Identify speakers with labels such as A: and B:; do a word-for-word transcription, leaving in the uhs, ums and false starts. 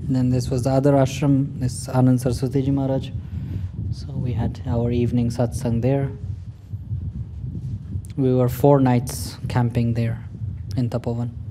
A: Then this was the other ashram, this Anand Saraswati Ji Maharaj. So we had our evening satsang there. We were four nights camping there in Tapovan.